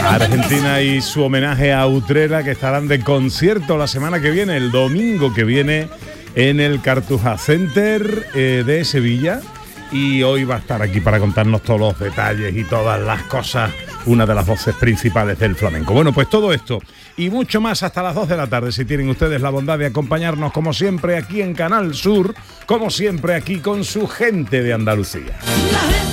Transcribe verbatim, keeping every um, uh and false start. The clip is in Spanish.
Argentina y su homenaje a Utrera, que estarán de concierto la semana que viene, el domingo que viene, en el Cartuja Center eh, de Sevilla. Y hoy va a estar aquí para contarnos todos los detalles y todas las cosas, una de las voces principales del flamenco. Bueno, pues todo esto y mucho más hasta las dos de la tarde, si tienen ustedes la bondad de acompañarnos, como siempre, aquí en Canal Sur, como siempre, aquí con su gente de Andalucía.